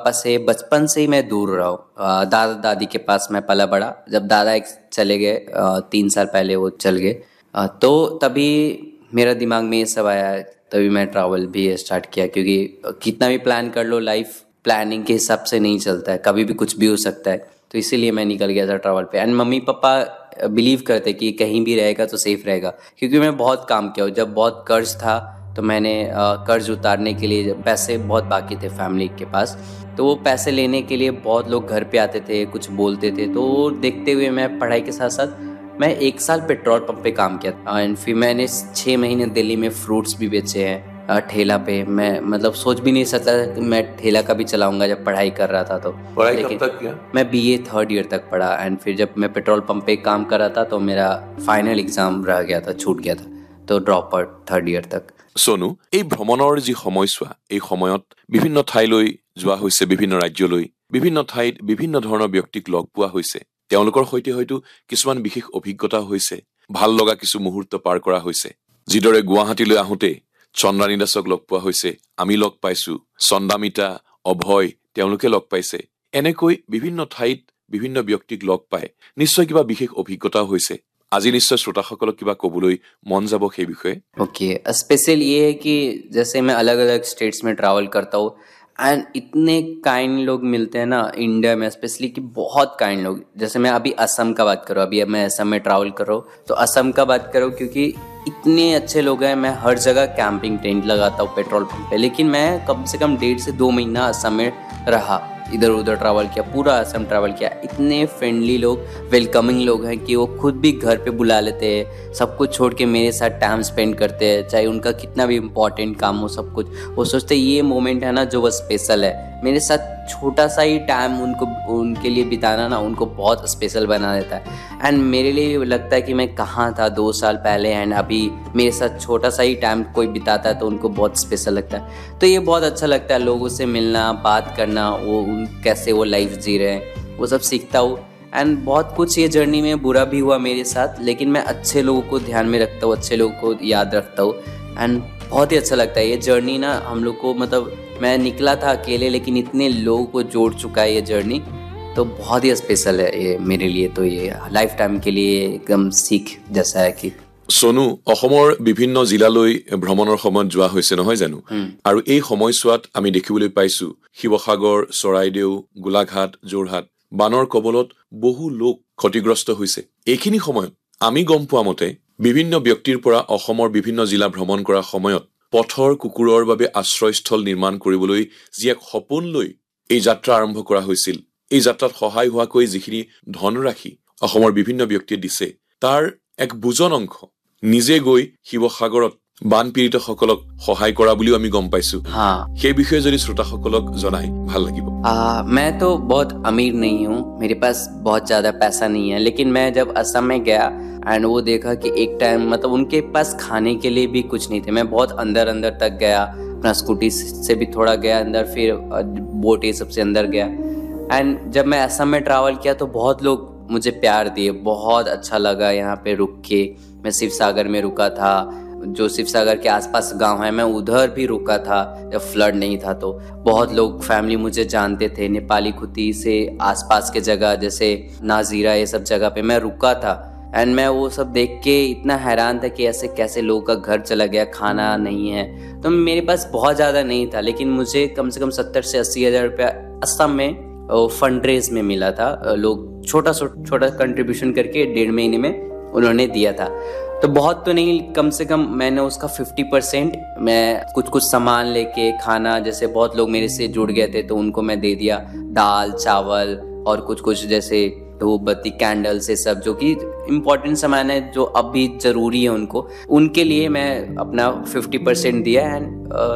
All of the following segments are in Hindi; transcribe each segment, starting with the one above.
पापा से बचपन से ही मैं दूर रहा हूँ। दादा दादी के पास मैं पला बड़ा। जब दादा एक चले गए 3 साल पहले वो चल गए, तो तभी मेरा दिमाग में ये सब आया, तभी मैं ट्रैवल भी स्टार्ट किया। क्योंकि कितना भी प्लान कर लो, लाइफ प्लानिंग के हिसाब से नहीं चलता है, कभी भी कुछ भी हो सकता है। तो इसीलिए मैं निकल गया था ट्रैवल पे। एंड मम्मी पापा बिलीव करते कि कहीं भी रहेगा तो सेफ रहेगा, क्योंकि मैं बहुत काम किया हूँ। जब बहुत कर्ज था तो मैंने कर्ज उतारने के लिए, पैसे बहुत बाकी थे फैमिली के पास, तो वो पैसे लेने के लिए बहुत लोग घर पे आते थे, कुछ बोलते थे। तो वो देखते हुए मैं पढ़ाई के साथ साथ मैं 1 साल पेट्रोल पंप पे काम किया। एंड फिर मैंने 6 महीने दिल्ली में फ्रूट्स भी बेचे हैं ठेला पे। मैं मतलब सोच भी नहीं सकता कि मैं ठेला का भी चलाऊंगा जब पढ़ाई कर रहा था। तो पढ़ाई कब तक किया? मैं बीए 3rd ईयर तक पढ़ा। एंड फिर जब मैं पेट्रोल पंप पे काम कर रहा था तो मेरा फाइनल एग्जाम रह गया था, छूट गया था, तो ड्रॉप आउट 3rd ईयर तक। সোনু, এই ভ্ৰমণৰ যি সময়ছোৱা, এই সময়ত বিভিন্ন ঠাইলৈ যোৱা হৈছে, বিভিন্ন ৰাজ্যলৈ, বিভিন্ন ঠাইত বিভিন্ন ধৰণৰ ব্যক্তিক লগ পোৱা হৈছে। তেওঁলোকৰ সৈতে হয়তো কিছুমান বিশেষ অভিজ্ঞতা হৈছে, ভাল লগা কিছু মুহূৰ্ত পাৰ কৰা হৈছে। যিদৰে গুৱাহাটীলৈ আহোঁতে চন্দ্ৰানী দাসক লগ পোৱা হৈছে, আমি লগ পাইছো, চন্দামিতা, অভয় তেওঁলোকে লগ পাইছে। এনেকৈ বিভিন্ন ঠাইত বিভিন্ন ব্যক্তিক লগ পায় নিশ্চয় কিবা বিশেষ অভিজ্ঞতা হৈছে। আজি নিশ্চয় শ্ৰোতাসকলক কিবা কবলৈ মন যাব সেই বিষয়ে। ओके, स्पेशल ये है कि जैसे मैं अलग अलग स्टेट्स में ट्रैवल करता हूँ एंड इतने काइंड लोग मिलते हैं ना इंडिया में, स्पेशली कि बहुत काइंड लोग। जैसे मैं अभी असम का बात करूँ, अभी मैं असम में ट्रैवल कर रहा हूँ, तो असम का बात करूँ क्योंकि इतने अच्छे लोग हैं। मैं हर जगह कैंपिंग टेंट लगाता हूँ पेट्रोल पंप पे, लेकिन मैं कम से कम 1.5 से 2 महीना असम में रहा, इधर उधर ट्रैवल किया, पूरा असम ट्रैवल किया। इतने फ्रेंडली लोग, वेलकमिंग लोग हैं कि वो खुद भी घर पे बुला लेते हैं, सब कुछ छोड़ के मेरे साथ टाइम स्पेंड करते हैं, चाहे उनका कितना भी इम्पोर्टेंट काम हो, सब कुछ वो सोचते हैं ये मोमेंट है ना जो वो स्पेशल है। मेरे साथ छोटा सा ही टाइम उनके लिए बिताना ना उनको बहुत स्पेशल बना देता है। एंड मेरे लिए लगता है कि मैं कहाँ था 2 साल पहले, एंड अभी मेरे साथ छोटा सा ही टाइम कोई बिताता है तो उनको बहुत स्पेशल लगता है। तो ये बहुत अच्छा लगता है लोगों से मिलना, बात करना, वो कैसे वो लाइफ जी रहे हैं वो सब सीखता हूँ। एंड बहुत कुछ ये जर्नी में बुरा भी हुआ मेरे साथ, लेकिन मैं अच्छे लोगों को ध्यान में रखता हूँ, अच्छे लोगों को याद रखता हूँ। एंड बहुत ही अच्छा लगता है ये जर्नी ना हम लोग को। मतलब मैं निकला था अकेले, लेकिन इतने लोगों को जोड़ चुका है ये जर्नी, तो बहुत ही स्पेशल है ये मेरे लिए। तो ये लाइफ टाइम के लिए एकदम सीख जैसा है कि সোনু, অসমৰ বিভিন্ন জিলালৈ ভ্ৰমণৰ সময়ত যোৱা হৈছে নহয় জানো? আৰু এই সময়ছোৱাত আমি দেখিবলৈ পাইছো শিৱসাগৰ, চৰাইদেউ, গোলাঘাট, যোৰহাট বানৰ কবলত বহু লোক ক্ষতিগ্ৰস্ত হৈছে। এইখিনি সময়ত আমি গম পোৱা মতে বিভিন্ন ব্যক্তিৰ পৰা অসমৰ বিভিন্ন জিলা ভ্ৰমণ কৰাৰ সময়ত পথৰ কুকুৰৰ বাবে আশ্ৰয়স্থল নিৰ্মাণ কৰিবলৈ যি এক সপোন লৈ এই যাত্ৰা আৰম্ভ কৰা হৈছিল, এই যাত্ৰাত সহায় হোৱাকৈ যিখিনি ধনৰাশি অসমৰ বিভিন্ন ব্যক্তিয়ে দিছে, তাৰ এক বুজন অংশ নিজে গৈ শিৱসাগৰত বানপীড়িতসকলক সহায় কৰা বুলিও আমি গম পাইছো। সেই বিষয়ে যদি শ্ৰোতাসকলক জনাই ভাল লাগিব। मैं तो बहुत अमीर नहीं हूँ, मेरे पास बहुत ज़्यादा पैसा नहीं है, लेकिन मैं जब असम में गया एंड वो देखा कि एक टाइम मतलब उनके पास खाने के लिए भी कुछ नहीं थे। मैं बहुत अंदर तक गया, अपना स्कूटी से भी थोड़ा गया अंदर, फिर बोट ये सबसे अंदर गया। एंड जब मैं असम में ट्रैवल किया तो बहुत लोग मुझे प्यार दिए, बहुत अच्छा लगा यहाँ पे रुक के। मैं शिवसागर में रुका था, जो शिवसागर के आसपास गांव है मैं उधर भी रुका था जब फ्लड नहीं था। तो बहुत लोग फैमिली मुझे जानते थे, नेपाली खुती से आसपास के जगह जैसे नाजीरा ये सब जगह पे मैं रुका था। एंड मैं वो सब देख के इतना हैरान था कि ऐसे कैसे लोगों का घर चला गया, खाना नहीं है। तो मेरे पास बहुत ज़्यादा नहीं था, लेकिन मुझे कम से कम 70 से 80 हज़ार रुपया असम में फंड रेज में मिला था। लोग छोटा कंट्रीब्यूशन करके 1.5 महीने में उन्होंने दिया था। तो बहुत तो नहीं, कम से कम मैंने उसका 50% मैं कुछ सामान लेके खाना, जैसे बहुत लोग मेरे से जुड़ गए थे तो उनको मैं दे दिया, दाल चावल और कुछ जैसे धूपबत्ती कैंडल से सब जो कि इम्पोर्टेंट सामान है जो अभी ज़रूरी है उनके लिए मैं अपना 50% दिया। एंड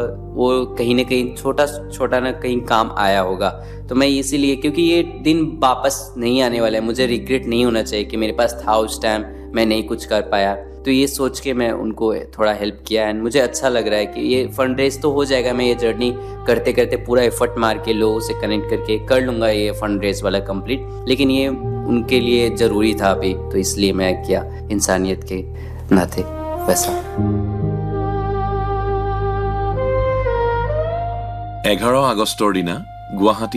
वो कहीं ना कहीं छोटा ना कहीं काम आया होगा। तो मैं इसीलिए, क्योंकि ये दिन वापस नहीं आने वाला है, मुझे रिग्रेट नहीं होना चाहिए कि मेरे पास था उस टाइम मैं नहीं कुछ कर पाया। तो ये सोच के मैं उनको थोड़ा हेल्प किया एंड मुझे अच्छा लग रहा है कि ये फंड रेज तो हो जाएगा। मैं ये जर्नी करते करते पूरा एफर्ट मार के लोगों से कनेक्ट करके कर लूँगा ये फंड रेज वाला कंप्लीट, लेकिन ये उनके लिए ज़रूरी था अभी, तो इसलिए मैं किया इंसानियत के नाते वैसा। 11 আগষ্টৰ দিনা গুৱাহাটী